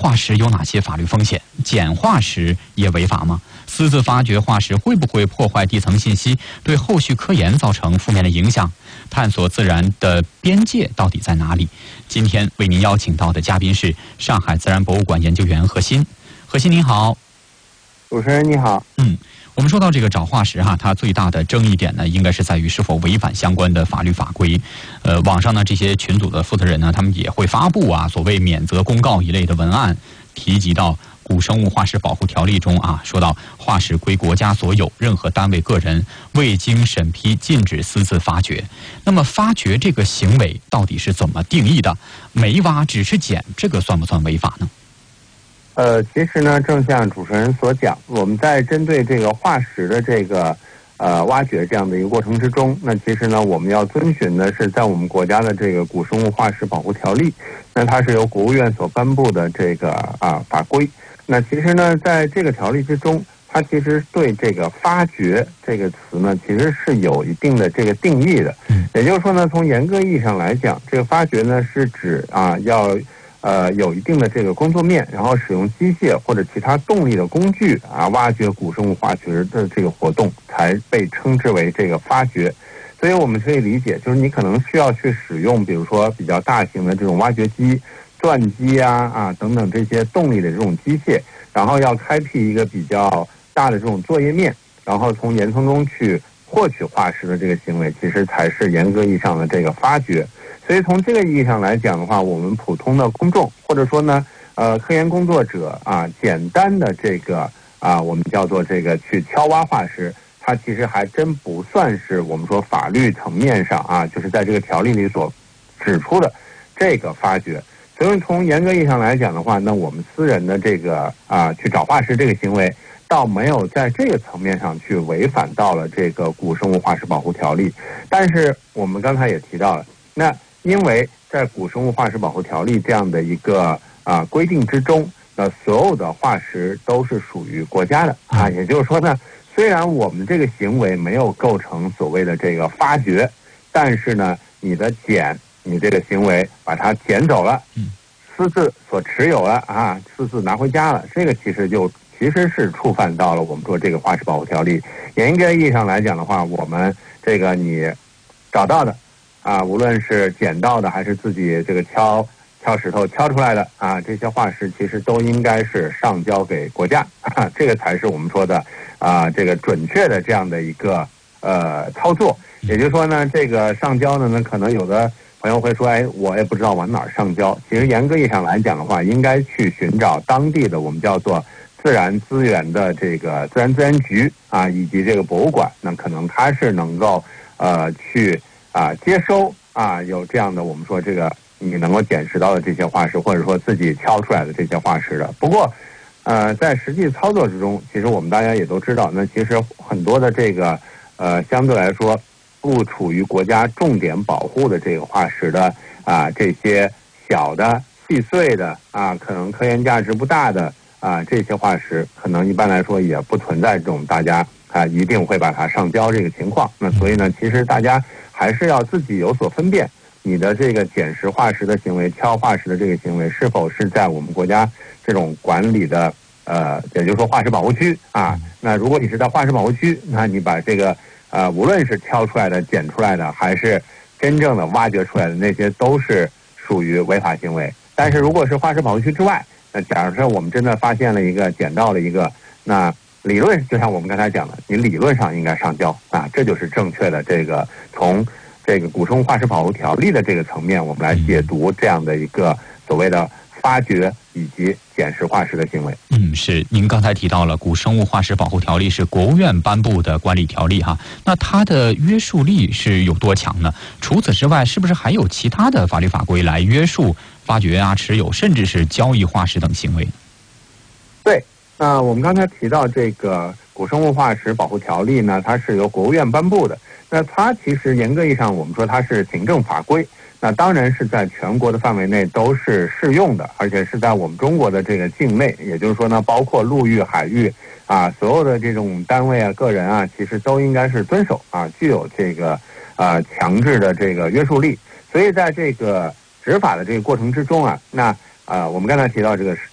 化石有哪些法律风险？捡化石也违法吗？私自发掘化石会不会破坏地层信息，对后续科研造成负面的影响？探索自然的边界到底在哪里？今天为您邀请到的嘉宾是上海自然博物馆研究员何欣。何欣您好。 主持人你好。 我们说到这个找化石它最大的争议点呢，应该是在于是否违反相关的法律法规。网上呢这些群组的负责人呢，他们也会发布所谓免责公告一类的文案，提及到古生物化石保护条例中说到化石归国家所有，任何单位个人未经审批禁止私自发掘。那么发掘这个行为到底是怎么定义的？没挖只是捡，这个算不算违法呢？ 其实呢，正像主持人所讲，我们在针对这个化石的这个挖掘这样的一个过程之中，那其实呢，我们要遵循的是在我们国家的这个古生物化石保护条例，那它是由国务院所颁布的这个法规。那其实呢，在这个条例之中，它其实对这个发掘这个词呢，其实是有一定的这个定义的。也就是说呢，从严格意义上来讲，这个发掘呢是指要有一定的这个工作面，然后使用机械或者其他动力的工具挖掘古生物化石的这个活动，才被称之为这个发掘。所以我们可以理解，就是你可能需要去使用，比如说比较大型的这种挖掘机、钻机等等这些动力的这种机械，然后要开辟一个比较大的这种作业面，然后从岩层中去获取化石的这个行为，其实才是严格意义上的这个发掘。所以从这个意义上来讲的话，我们普通的公众或者说呢科研工作者简单的这个我们叫做这个去敲挖化石，它其实还真不算是我们说法律层面上就是在这个条例里所指出的这个发掘。所以从严格意义上来讲的话，那我们私人的这个去找化石这个行为，倒没有在这个层面上去违反到了这个古生物化石保护条例。但是我们刚才也提到了，那因为在古生物化石保护条例这样的一个规定之中，所有的化石都是属于国家的也就是说呢，虽然我们这个行为没有构成所谓的这个发掘，但是呢，你这个行为把它捡走了，私自所持有了私自拿回家了，这个其实是触犯到了我们说这个化石保护条例。严格意义上来讲的话，我们这个你找到的无论是捡到的还是自己这个敲石头敲出来的这些化石其实都应该是上交给国家这个才是我们说的这个准确的这样的一个操作。也就是说呢，这个上交呢，可能有的朋友会说，我也不知道往哪儿上交。其实严格意义上来讲的话，应该去寻找当地的我们叫做自然资源的这个自然资源局以及这个博物馆，那可能它是能够去接收有这样的我们说这个你能够捡拾到的这些化石，或者说自己敲出来的这些化石的。不过在实际操作之中，其实我们大家也都知道，那其实很多的这个相对来说不处于国家重点保护的这个化石的这些小的细碎的可能科研价值不大的这些化石，可能一般来说也不存在这种大家一定会把它上交这个情况。那所以呢，其实大家还是要自己有所分辨，你的这个捡拾化石的行为、敲化石的这个行为，是否是在我们国家这种管理的也就是说化石保护区那如果你是在化石保护区，那你把这个无论是敲出来的、捡出来的，还是真正的挖掘出来的，那些都是属于违法行为。但是如果是化石保护区之外，那假如说我们真的发现了一个、捡到了一个，那理论就像我们刚才讲的，你理论上应该上交这就是正确的。这个从这个古生物化石保护条例的这个层面，我们来解读这样的一个所谓的发掘以及捡拾化石的行为。 是。您刚才提到了古生物化石保护条例是国务院颁布的管理条例那它的约束力是有多强呢？除此之外，是不是还有其他的法律法规来约束发掘持有甚至是交易化石等行为？ 对，那我们刚才提到这个古生物化石保护条例呢，它是由国务院颁布的。那它其实严格意义上，我们说它是行政法规，那当然是在全国的范围内都是适用的，而且是在我们中国的这个境内，也就是说呢，包括陆域、海域所有的这种单位个人其实都应该是遵守具有这个强制的这个约束力。所以在这个执法的这个过程之中那我们刚才提到这个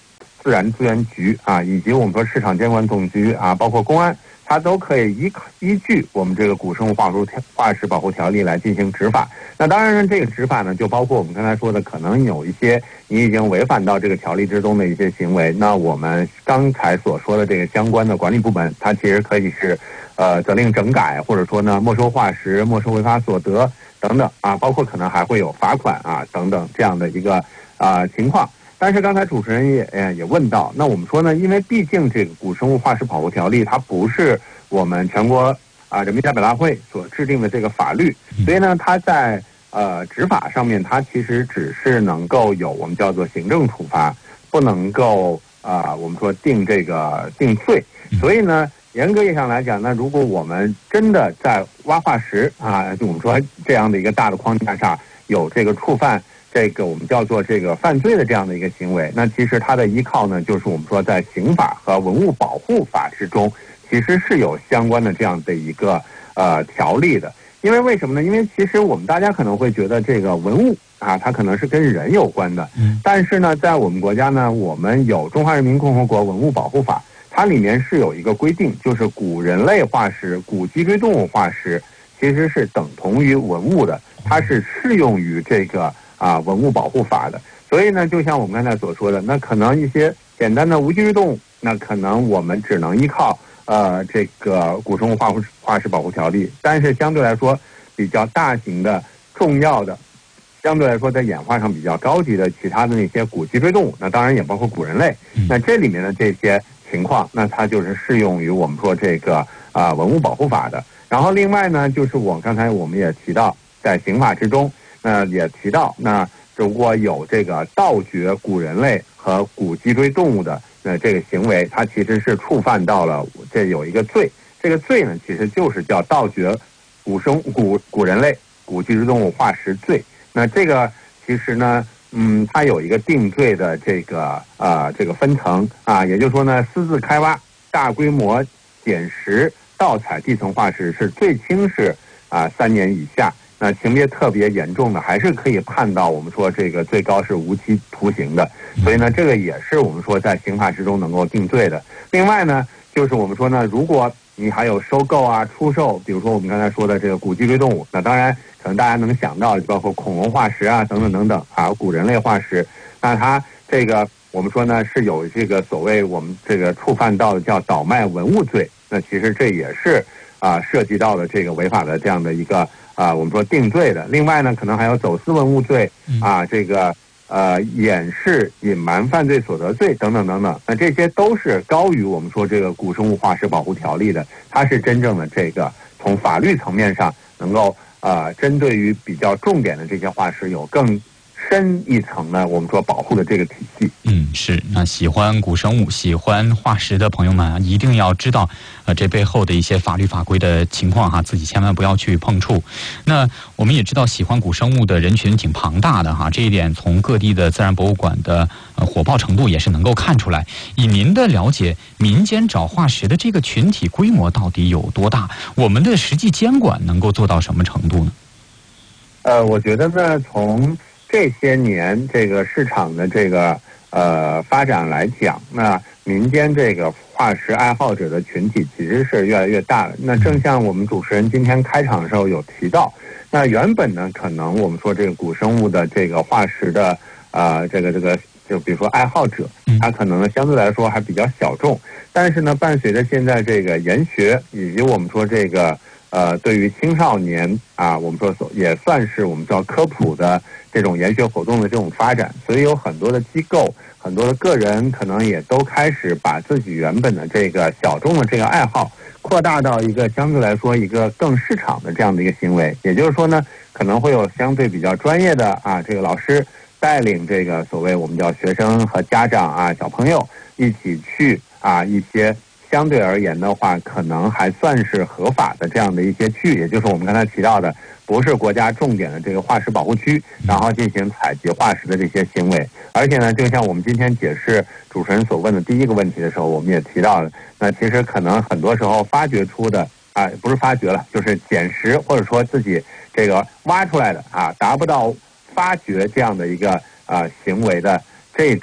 自然资源局啊，以及我们说市场监管总局啊，包括公安，它都可以依据我们这个古生物化石保护条例来进行执法。那当然，这个执法呢，就包括我们刚才说的，可能有一些你已经违反到这个条例之中的一些行为。那我们刚才所说的这个相关的管理部门，它其实可以是责令整改，或者说呢没收化石、没收违法所得等等啊，包括可能还会有罚款啊等等这样的一个情况。但是刚才主持人也问到，那我们说呢，因为毕竟这个古生物化石保护条例它不是我们全国人民代表大会所制定的这个法律，所以呢，它在执法上面，它其实只是能够有我们叫做行政处罚，不能够我们说定罪。所以呢，严格意义上来讲，那如果我们真的在挖化石啊，就我们说这样的一个大的框架下有这个触犯这个我们叫做这个犯罪的这样的一个行为，那其实它的依靠呢，就是我们说在刑法和文物保护法之中，其实是有相关的这样的一个条例的。因为为什么呢？因为其实我们大家可能会觉得这个文物啊，它可能是跟人有关的，但是呢，在我们国家呢，我们有《中华人民共和国文物保护法》，它里面是有一个规定，就是古人类化石、古脊椎动物化石其实是等同于文物的，它是适用于这个文物保护法的。所以呢，就像我们刚才所说的，那可能一些简单的无脊椎动物，那可能我们只能依靠这个古生物化石保护条例，但是相对来说比较大型的、重要的，相对来说在演化上比较高级的其他的那些古脊椎动物，那当然也包括古人类。那这里面的这些情况，那它就是适用于我们说这个文物保护法的。然后另外呢，就是刚才我们也提到，在刑法之中，也提到，那如果有这个盗掘古人类和古脊椎动物的这个行为，它其实是触犯到了这有一个罪，这个罪呢其实就是叫盗掘古人类古脊椎动物化石罪。那这个其实呢，它有一个定罪的这个分层啊，也就是说呢，私自开挖、大规模捡拾、盗采地层化石是最轻是3年以下。那情节特别严重的，还是可以判到我们说这个最高是无期徒刑的。所以呢，这个也是我们说在刑法之中能够定罪的。另外呢，就是我们说呢，如果你还有收购啊、出售，比如说我们刚才说的这个古脊椎动物，那当然可能大家能想到，包括恐龙化石啊等等等等啊，古人类化石，那它这个我们说呢是有这个所谓我们这个触犯到的叫倒卖文物罪。那其实这也是涉及到了这个违法的这样的一个我们说定罪的。另外呢，可能还有走私文物罪这个掩饰隐瞒犯罪所得罪等等等等。那这些都是高于我们说这个古生物化石保护条例的，它是真正的这个从法律层面上能够针对于比较重点的这些化石有更深一层呢，我们说保护的这个体系。 是。那喜欢古生物、喜欢化石的朋友们啊，一定要知道这背后的一些法律法规的情况哈，自己千万不要去碰触。那我们也知道，喜欢古生物的人群挺庞大的哈，这一点从各地的自然博物馆的火爆程度也是能够看出来。以您的了解，民间找化石的这个群体规模到底有多大？我们的实际监管能够做到什么程度呢？ 我觉得呢，从这些年这个市场的这个发展来讲，那民间这个化石爱好者的群体其实是越来越大了。那正像我们主持人今天开场的时候有提到，那原本呢，可能我们说这个古生物的这个化石的这个就比如说爱好者，他可能呢相对来说还比较小众，但是呢，伴随着现在这个研学以及我们说这个对于青少年我们说也算是我们叫科普的这种研学活动的这种发展，所以有很多的机构、很多的个人可能也都开始把自己原本的这个小众的这个爱好扩大到一个相对来说一个更市场的这样的一个行为。也就是说呢，可能会有相对比较专业的这个老师带领这个所谓我们叫学生和家长小朋友一起去一些相对而言的话，可能还算是合法的这样的一些区域，也就是我们刚才提到的，不是国家重点的这个化石保护区，然后进行采集化石的这些行为。而且呢，就像我们今天解释主持人所问的第一个问题的时候，我们也提到了，那其实可能很多时候发掘出的不是发掘了，就是捡拾或者说自己这个挖出来的达不到发掘这样的一个行为的这种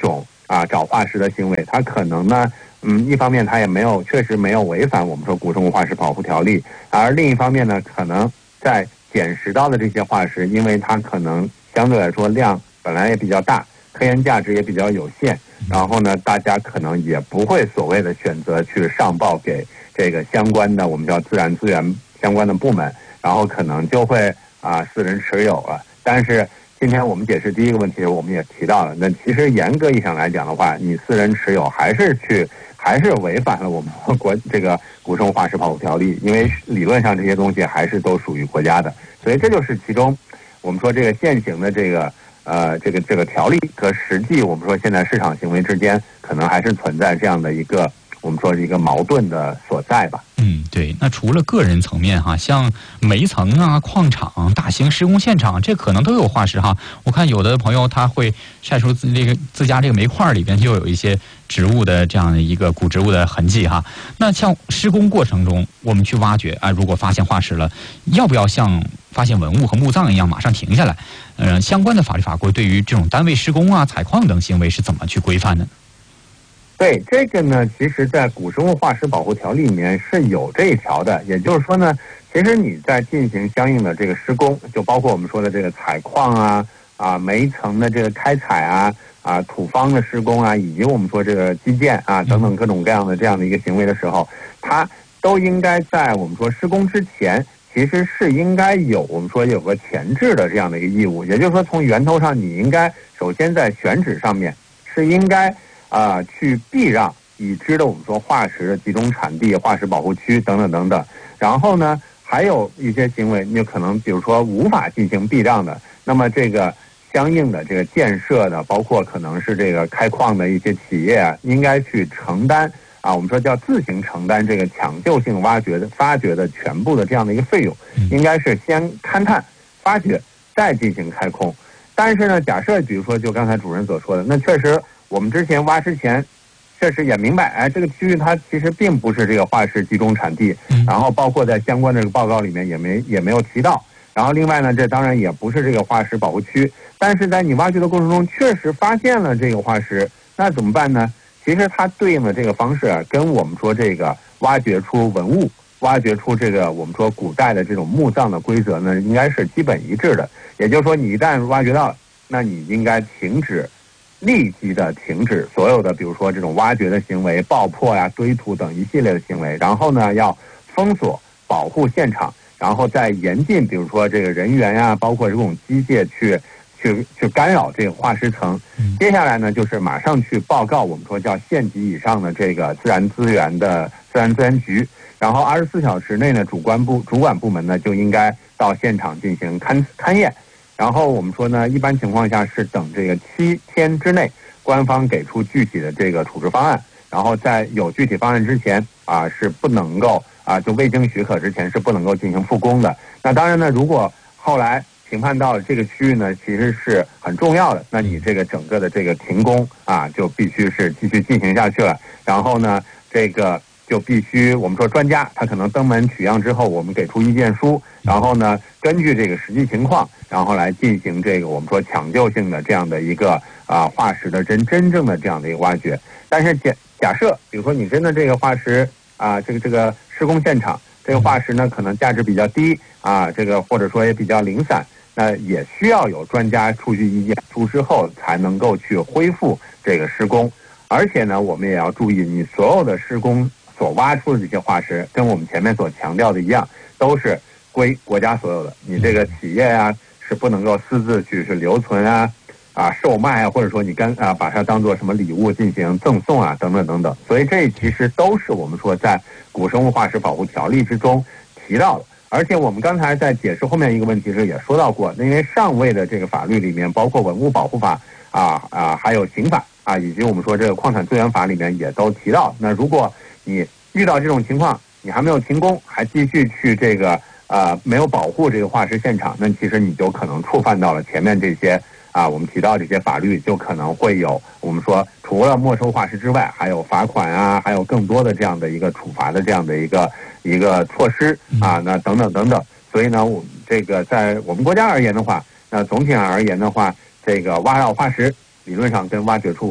找化石的行为，它可能呢，一方面它也确实没有违反我们说古生物化石保护条例，而另一方面呢，可能在捡拾到的这些化石，因为它可能相对来说量本来也比较大，科研价值也比较有限，然后呢，大家可能也不会所谓的选择去上报给这个相关的我们叫自然资源相关的部门，然后可能就会私人持有了。但是今天我们解释第一个问题，我们也提到了，那其实严格意义上来讲的话，你私人持有还是违反了我们这个古生物化石保护条例，因为理论上这些东西还是都属于国家的，所以这就是其中我们说这个现行的这个条例和实际我们说现在市场行为之间可能还是存在这样的一个我们说一个矛盾的所在吧。 对。那除了个人层面像煤层啊、矿场、大型施工现场，这可能都有化石我看有的朋友他会晒出自家这个煤块里边就有一些植物的这样的一个古植物的痕迹那像施工过程中我们去挖掘如果发现化石了，要不要像发现文物和墓葬一样马上停下来？相关的法律法规对于这种单位施工采矿等行为是怎么去规范的呢？ 对这个呢，其实在古生物化石保护条例里面是有这一条的，也就是说呢，其实你在进行相应的这个施工，就包括我们说的这个采矿煤层的这个开采土方的施工以及我们说这个基建等等各种各样的这样的一个行为的时候，它都应该在我们说施工之前，其实是应该我们说有个前置的这样的一个义务，也就是说从源头上你应该首先在选址上面是应该去避让已知的我们说化石的集中产地、化石保护区等等等等。然后呢，还有一些行为，你就可能比如说无法进行避让的，那么这个相应的这个建设的，包括可能是这个开矿的一些企业应该去承担我们说叫自行承担这个抢救性发掘的全部的这样的一个费用，应该是先勘探、发掘，再进行开工。但是呢，假设比如说就刚才主任所说的，那确实我们之前挖之前确实也明白，这个区域它其实并不是这个化石集中产地，然后包括在相关的这个报告里面也没有提到。然后另外呢，这当然也不是这个化石保护区，但是在你挖掘的过程中确实发现了这个化石，那怎么办呢？其实它对应的这个方式跟我们说这个挖掘出文物、挖掘出这个我们说古代的这种墓葬的规则呢，应该是基本一致的。也就是说，你一旦挖掘到了，那你应该立即的停止所有的比如说这种挖掘的行为、爆破堆土等一系列的行为，然后呢要封锁保护现场，然后再严禁比如说这个人员包括这种机械去干扰这个化石层。接下来呢就是马上去报告我们说叫县级以上的这个自然资源局，然后24小时内呢主管部门呢就应该到现场进行勘验。然后我们说呢，一般情况下是等这个7天之内，官方给出具体的这个处置方案，然后在有具体方案之前是不能够就未经许可之前是不能够进行复工的。那当然呢，如果后来评判到了这个区域呢其实是很重要的，那你这个整个的这个停工就必须是继续进行下去了。然后呢，这个就必须我们说专家他可能登门取样之后，我们给出意见书，然后呢根据这个实际情况，然后来进行这个我们说抢救性的这样的一个化石的真正的这样的一个挖掘。但是假设比如说你真的这个化石这个施工现场这个化石呢可能价值比较低这个或者说也比较零散，那也需要有专家出具意见书之后才能够去恢复这个施工。而且呢，我们也要注意，你所有的施工所挖出的这些化石，跟我们前面所强调的一样，都是归国家所有的。你这个企业是不能够私自去留存售卖或者说你把它当做什么礼物进行赠送等等等等。所以这其实都是我们说在古生物化石保护条例之中提到的。而且我们刚才在解释后面一个问题时也说到过，因为上位的这个法律里面，包括文物保护法还有刑法以及我们说这个矿产资源法里面也都提到，那如果你遇到这种情况，你还没有停工，还继续去这个没有保护这个化石现场，那其实你就可能触犯到了前面这些我们提到这些法律，就可能会有我们说除了没收化石之外，还有罚款还有更多的这样的一个处罚的这样的一个措施那等等等等。所以呢，我们这个在我们国家而言的话，那总体上而言的话，这个挖到化石理论上跟挖掘出文物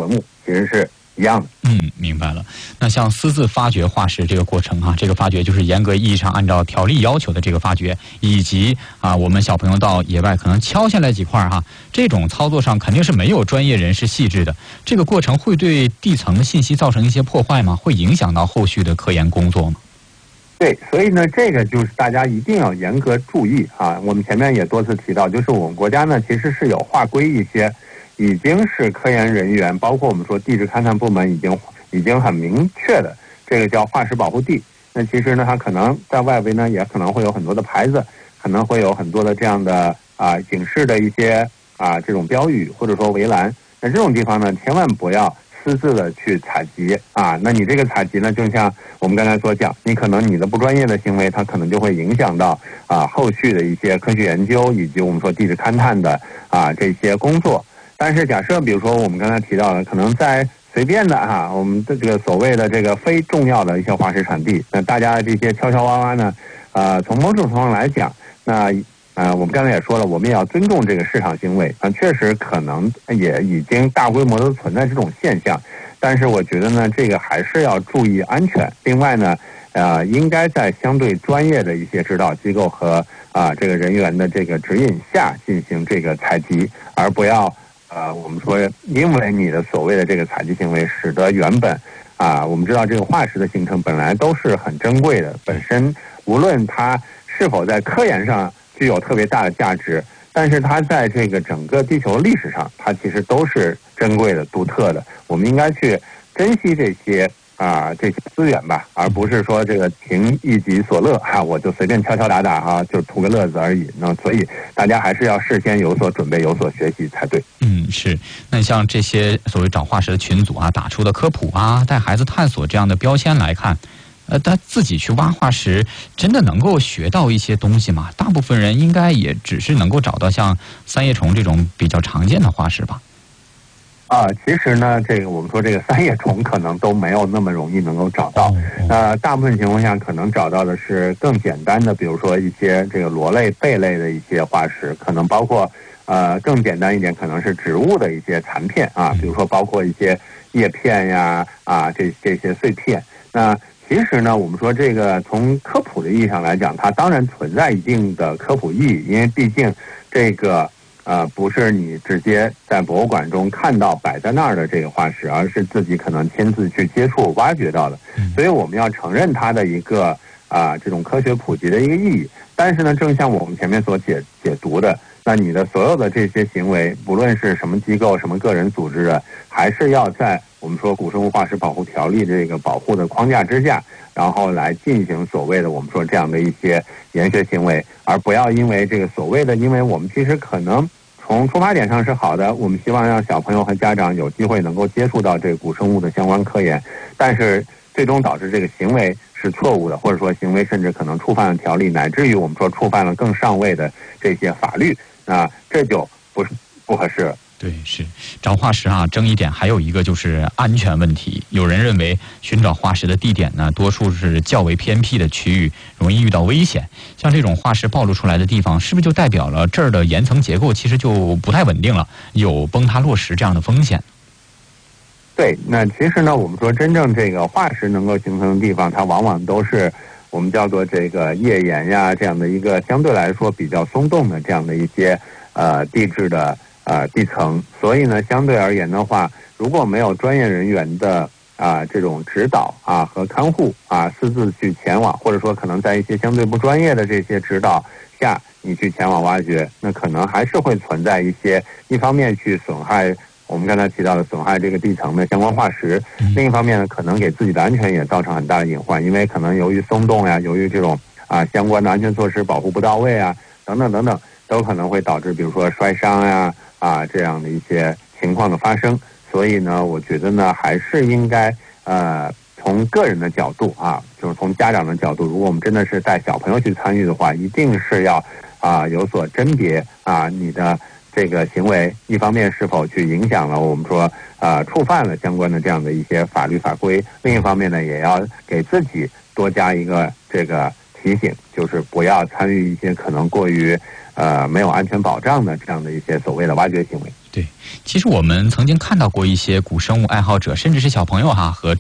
其实是一样的。 明白了。那像私自发掘化石这个过程这个发掘就是严格意义上按照条例要求的这个发掘，以及我们小朋友到野外可能敲下来几块这种操作上肯定是没有专业人士细致的。这个过程会对地层的信息造成一些破坏吗？会影响到后续的科研工作吗？ 对，所以呢，这个就是大家一定要严格注意我们前面也多次提到，就是我们国家呢其实是有划归一些已经是科研人员，包括我们说地质勘探部门已经很明确的，这个叫化石保护地。那其实呢，它可能在外围呢，也可能会有很多的牌子，可能会有很多的这样的警示的一些这种标语，或者说围栏。那这种地方呢，千万不要私自的去采集那你这个采集呢，就像我们刚才所讲，你可能你的不专业的行为，它可能就会影响到后续的一些科学研究，以及我们说地质勘探的这些工作。但是假设比如说我们刚才提到的，可能在随便的我们的这个所谓的这个非重要的一些化石产地，那大家这些敲敲挖挖呢，从某种程度上来讲，那我们刚才也说了，我们也要尊重这个市场行为确实可能也已经大规模的存在这种现象，但是我觉得呢，这个还是要注意安全。另外呢，应该在相对专业的一些指导机构和这个人员的这个指引下进行这个采集，而不要我们说因为你的所谓的这个采集行为，使得原本我们知道这个化石的形成本来都是很珍贵的，本身无论它是否在科研上具有特别大的价值，但是它在这个整个地球历史上，它其实都是珍贵的、独特的。我们应该去珍惜这些资源吧，而不是说这个凭一己所乐我就随便敲敲打打就图个乐子而已。那所以大家还是要事先有所准备、有所学习才对。 是。那像这些所谓找化石的群组打出的科普带孩子探索这样的标签来看，他自己去挖化石，真的能够学到一些东西吗？大部分人应该也只是能够找到像三叶虫这种比较常见的化石吧。 其实呢，这个我们说这个三叶虫可能都没有那么容易能够找到。大部分情况下可能找到的是更简单的，比如说一些这个螺类、贝类的一些化石，可能包括更简单一点，可能是植物的一些残片比如说包括一些叶片呀这些碎片。那其实呢，我们说这个从科普的意义上来讲，它当然存在一定的科普意义，因为毕竟这个不是你直接在博物馆中看到摆在那儿的这个化石，而是自己可能亲自去接触、挖掘到的。所以我们要承认它的一个这种科学普及的一个意义。但是呢，正像我们前面所解读的，那你的所有的这些行为，不论是什么机构、什么个人组织的，还是要在我们说古生物化石保护条例这个保护的框架之下，然后来进行所谓的我们说这样的一些研学行为，而不要因为这个所谓的，因为我们其实可能从出发点上是好的，我们希望让小朋友和家长有机会能够接触到这个古生物的相关科研，但是最终导致这个行为是错误的，或者说行为甚至可能触犯了条例，乃至于我们说触犯了更上位的这些法律，那这就不合适了。 对，是找化石争议点还有一个就是安全问题。有人认为寻找化石的地点呢，多数是较为偏僻的区域，容易遇到危险。像这种化石暴露出来的地方，是不是就代表了这儿的岩层结构其实就不太稳定了，有崩塌落石这样的风险？ 对，那其实呢，我们说真正这个化石能够形成的地方，它往往都是我们叫做这个页岩呀这样的一个相对来说比较松动的这样的一些地质的地层。所以呢，相对而言的话，如果没有专业人员的这种指导和看护私自去前往，或者说可能在一些相对不专业的这些指导下，你去前往挖掘，那可能还是会存在一些一方面去损害我们刚才提到的损害这个地层的相关化石，另一方面呢，可能给自己的安全也造成很大的隐患，因为可能由于松动呀，由于这种相关的安全措施保护不到位等等等等，都可能会导致比如说摔伤呀这样的一些情况的发生。所以呢，我觉得呢，还是应该从个人的角度就是从家长的角度，如果我们真的是带小朋友去参与的话，一定是要有所甄别你的这个行为一方面是否去影响了我们说触犯了相关的这样的一些法律法规，另一方面呢，也要给自己多加一个这个提醒，就是不要参与一些可能过于没有安全保障的这样的一些所谓的挖掘行为。 对，其实我们曾经看到过一些古生物爱好者，甚至是小朋友和